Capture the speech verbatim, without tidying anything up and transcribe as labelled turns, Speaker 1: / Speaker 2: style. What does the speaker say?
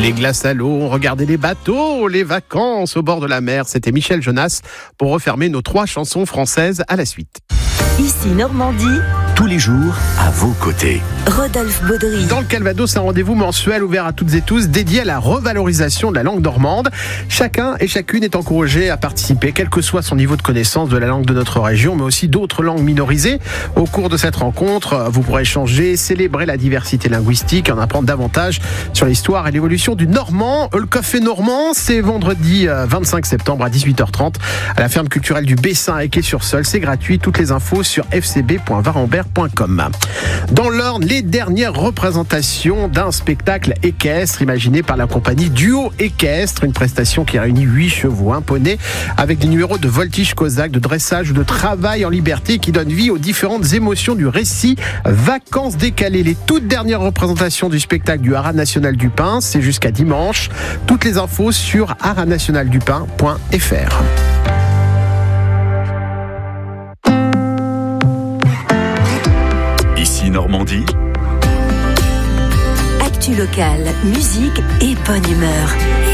Speaker 1: Les glaces à l'eau, on regardait les bateaux, les vacances au bord de la mer. C'était Michel Jonas pour refermer nos trois chansons françaises à la suite.
Speaker 2: Ici Normandie,
Speaker 3: tous les jours à vos côtés.
Speaker 2: Rodolphe Baudry.
Speaker 1: Dans le Calvados, un rendez-vous mensuel ouvert à toutes et tous, dédié à la revalorisation de la langue normande. Chacun et chacune est encouragé à participer, quel que soit son niveau de connaissance de la langue de notre région, mais aussi d'autres langues minorisées. Au cours de cette rencontre, vous pourrez échanger, célébrer la diversité linguistique, en apprendre davantage sur l'histoire et l'évolution du normand. Le Café Normand, c'est vendredi vingt-cinq septembre à dix-huit heures trente à la ferme culturelle du Bessin à Quai-sur-Seulles. C'est gratuit, toutes les infos sur f c b point varambert point com. Dans l'Orne, les dernières représentations d'un spectacle équestre imaginé par la compagnie Duo Équestre, une prestation qui réunit huit chevaux, un poney, avec des numéros de voltige cosaque, de dressage ou de travail en liberté qui donnent vie aux différentes émotions du récit. Vacances décalées, les toutes dernières représentations du spectacle du Haras National du Pin, c'est jusqu'à dimanche. Toutes les infos sur haras national du pin point f r.
Speaker 3: Ici Normandie.
Speaker 2: Actu locale, musique et bonne humeur.